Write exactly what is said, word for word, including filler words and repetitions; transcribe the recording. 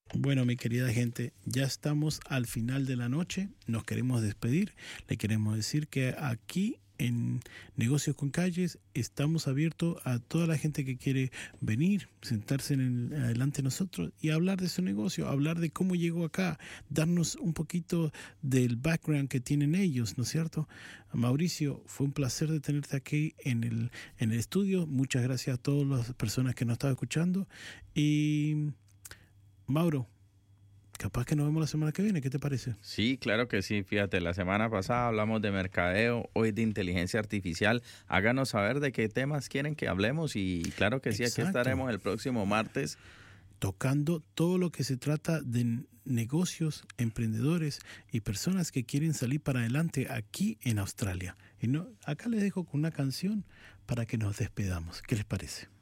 Bueno, mi querida gente, ya estamos al final de la noche. Nos queremos despedir. Le queremos decir que aquí en Negocios con Calles estamos abiertos a toda la gente que quiere venir, sentarse en el, adelante de nosotros y hablar de su negocio, hablar de cómo llegó acá, darnos un poquito del background que tienen ellos, ¿no es cierto? Mauricio, fue un placer de tenerte aquí en el, en el estudio. Muchas gracias a todas las personas que nos estaban escuchando. Y Mauro, capaz que nos vemos la semana que viene, ¿qué te parece? Sí, claro que sí. Fíjate, la semana pasada hablamos de mercadeo, hoy de inteligencia artificial. Háganos saber de qué temas quieren que hablemos y claro que sí, aquí Exacto. estaremos el próximo martes. Tocando todo lo que se trata de negocios, emprendedores y personas que quieren salir para adelante aquí en Australia. Y no, acá les dejo con una canción para que nos despedamos. ¿Qué les parece?